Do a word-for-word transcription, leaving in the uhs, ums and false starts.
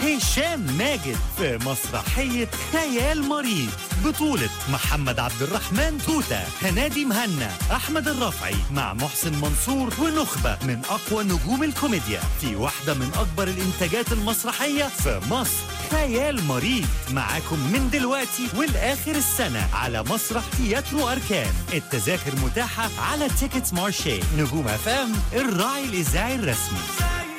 هشام ماجد في مسرحية خيال مريض بطولة محمد عبد الرحمن توتة، هنادي مهنا، أحمد الرافعي مع محسن منصور ونخبة من أقوى نجوم الكوميديا في واحدة من أكبر الإنتاجات المسرحية في مصر. خيال مريض معاكم من دلوقتي والآخر السنة على مسرح تياترو أركان. التذاكر متاحة على تيكتس مارشي. نجوم أف أم الراعي الإذاعي الرسمي.